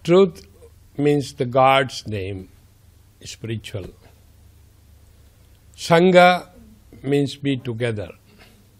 Truth means the God's name, spiritual. Sangha means be together.